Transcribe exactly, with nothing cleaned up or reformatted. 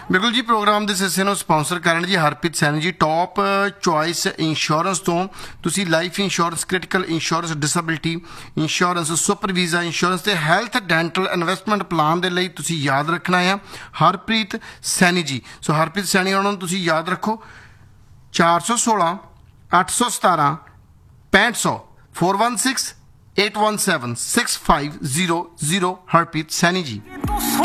ਬਿਲਕੁਲ ਜੀ, ਪ੍ਰੋਗਰਾਮ ਦੇ ਹਿੱਸੇ ਨੂੰ ਸਪਾਂਸਰ ਕਰਨ ਜੀ ਹਰਪ੍ਰੀਤ ਸੈਣੀ ਜੀ, ਟੌਪ ਚੋਇਸ ਇੰਸ਼ੋਰੈਂਸ ਤੋਂ ਤੁਸੀਂ life insurance, critical insurance, disability insurance, super visa insurance ਤੇ ਹੈਲਥ ਡੈਂਟਲ ਇਨਵੈਸਟਮੈਂਟ ਪਲਾਨ ਦੇ ਲਈ ਤੁਸੀਂ ਯਾਦ ਰੱਖਣਾ ਆ ਹਰਪ੍ਰੀਤ ਸੈਣੀ ਜੀ। ਸੋ ਹਰਪ੍ਰੀਤ ਸੈਣੀ ਉਹਨਾਂ ਨੂੰ ਤੁਸੀਂ ਯਾਦ ਰੱਖੋ, ਚਾਰ ਸੌ ਸੋਲਾਂ ਅੱਠ ਸੌ ਸਤਾਰਾਂ ਪੈਂਹਠ ਸੌ four one six eight one seven six five zero zero Harpreet Saini ji.